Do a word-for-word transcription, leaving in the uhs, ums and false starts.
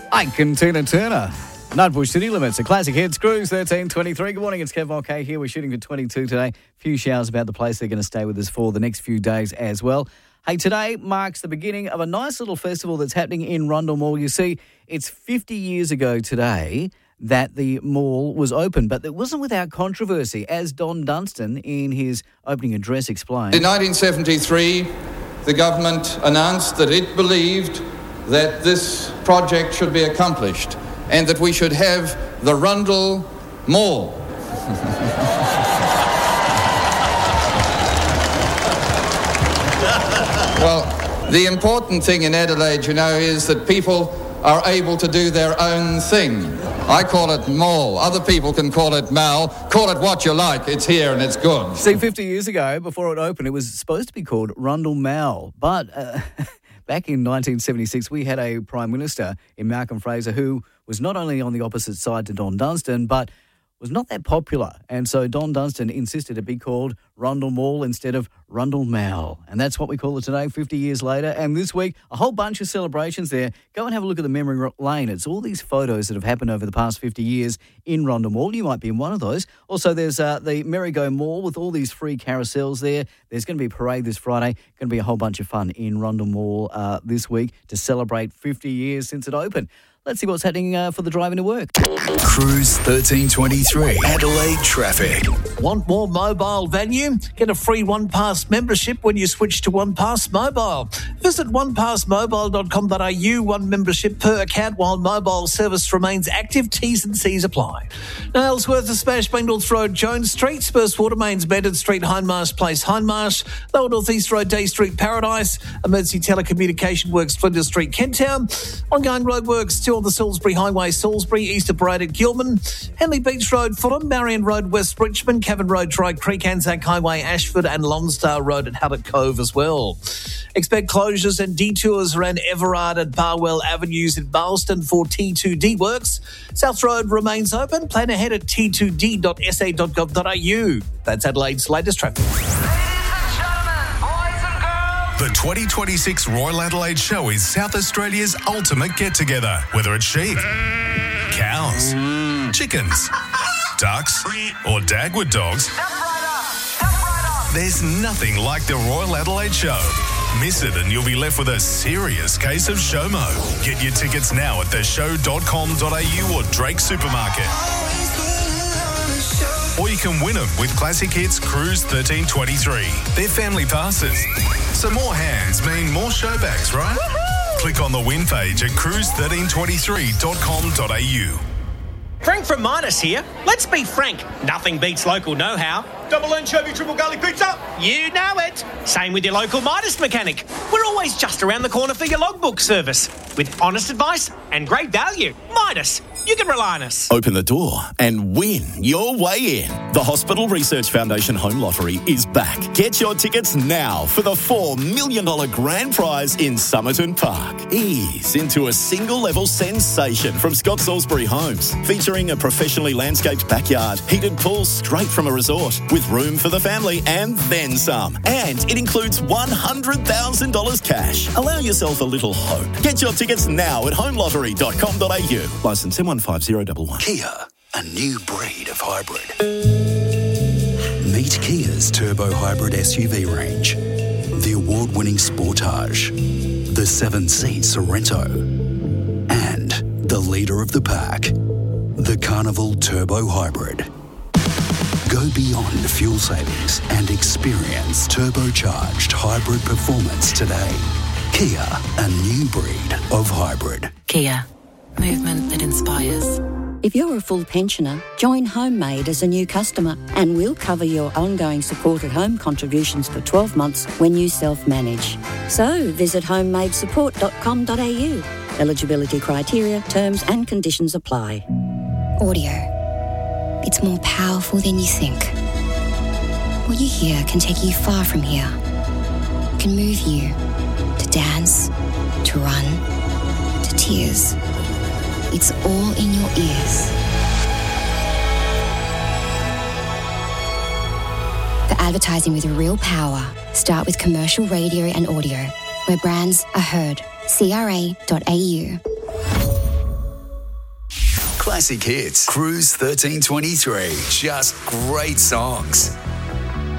Ike and Tina Turner. Nutbush City Limits, a classic hits. Cruise thirteen twenty-three. Good morning, it's Kev Mulcahy here. We're shooting for twenty-two today. Few showers about the place. They're going to stay with us for the next few days as well. Hey, today marks the beginning of a nice little festival that's happening in Rundle Mall. You see, it's fifty years ago today that the mall was open, but it wasn't without controversy, as Don Dunstan in his opening address explained. In nineteen seventy-three, the government announced that it believed that this project should be accomplished and that we should have the Rundle Mall. Well, the important thing in Adelaide, you know, is that people are able to do their own thing. I call it mall. Other people can call it mall. Call it what you like. It's here and it's good. See, fifty years ago, before it opened, it was supposed to be called Rundle Mall. But uh, back in nineteen seventy-six, we had a Prime Minister in Malcolm Fraser who was not only on the opposite side to Don Dunstan, but was not that popular. And so Don Dunstan insisted it be called Rundle Mall instead of Rundle Mall. And that's what we call it today, fifty years later. And this week, a whole bunch of celebrations there. Go and have a look at the memory lane. It's all these photos that have happened over the past fifty years in Rundle Mall. You might be in one of those. Also, there's uh, the Merry-Go Mall with all these free carousels there. There's going to be a parade this Friday. Going to be a whole bunch of fun in Rundle Mall uh, this week to celebrate fifty years since it opened. Let's see what's happening uh, for the driving to work. Cruise thirteen twenty-three, Adelaide traffic. Want more mobile value? Get a free OnePass membership when you switch to OnePass Mobile. Visit one pass mobile dot com dot a u. One membership per account while mobile service remains active. T's and C's apply. Now, Ellsworth, the Smash, Bengals Road, Jones Street, Spurs Watermains, Bedford Street, Hindmarsh Place, Hindmarsh, Lower North East Road, Day Street, Paradise, Emergency Telecommunication Works, Flinders Street, Kent Town, ongoing roadworks still on the Salisbury Highway, Salisbury, Easter Parade at Gilman, Henley Beach Road, Fulham, Marion Road, West Richmond, Cavan Road, Dry Creek, Anzac Highway, Ashford and Longstar Road at Haddock Cove as well. Expect closures and detours around Everard and Barwell Avenues in Barlston for T two D works. South Road remains open. Plan ahead at t two d dot s a dot gov dot a u. That's Adelaide's latest traffic. The twenty twenty-six Royal Adelaide Show is South Australia's ultimate get-together. Whether it's sheep, cows, chickens, ducks or Dagwood dogs, there's nothing like the Royal Adelaide Show. Miss it and you'll be left with a serious case of showmo. Get your tickets now at the show dot com dot a u or Drake Supermarket. Or you can win them with Classic Hits Cruise thirteen twenty-three. They're family passes. So more hands mean more showbacks, right? Woo-hoo! Click on the win page at cruise thirteen twenty-three dot com dot a u. Frank from Midas here. Let's be frank, nothing beats local know-how. Double anchovy, triple garlic pizza. You know it. Same with your local Midas mechanic. We're always just around the corner for your logbook service. With honest advice and great value. Midas, you can rely on us. Open the door and win your way in. The Hospital Research Foundation Home Lottery is back. Get your tickets now for the four million dollars grand prize in Somerton Park. Ease into a single-level sensation from Scott Salisbury Homes, featuring a professionally landscaped backyard, heated pool straight from a resort, with room for the family and then some. And it includes one hundred thousand dollars cash. Allow yourself a little hope. Get your tickets now at home lottery dot com dot a u. Licence M one five zero one one. Kia, a new breed of hybrid. Meet Kia's turbo hybrid S U V range. The award-winning Sportage, the seven-seat Sorento, and the leader of the pack, the Carnival Turbo Hybrid. Go beyond fuel savings and experience turbocharged hybrid performance today. Kia, a new breed of hybrid. Kia, movement that inspires. If you're a full pensioner, join HomeMade as a new customer and we'll cover your ongoing supported home contributions for twelve months when you self-manage. So visit homemade support dot com dot a u. Eligibility criteria, terms and conditions apply. Audio. It's more powerful than you think. What you hear can take you far from here. It can move you to dance, to run, to tears. It's all in your ears. For advertising with real power, start with commercial radio and audio, where brands are heard. C R A dot a u. Classic hits. Cruise thirteen twenty-three. Just great songs.